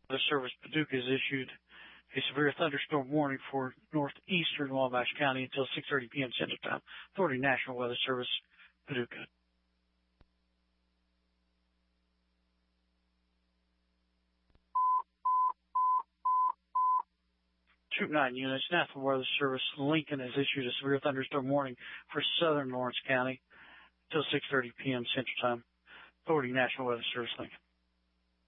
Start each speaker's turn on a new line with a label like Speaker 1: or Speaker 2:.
Speaker 1: Weather Service Paducah has issued a severe thunderstorm warning for northeastern Wabash County until 6:30 p.m. Central Time. Authority National Weather Service, Paducah. Troop 9 units, National Weather Service Lincoln has issued a severe thunderstorm warning for southern Lawrence County until 6:30 p.m. Central Time. Authority National Weather Service Lincoln.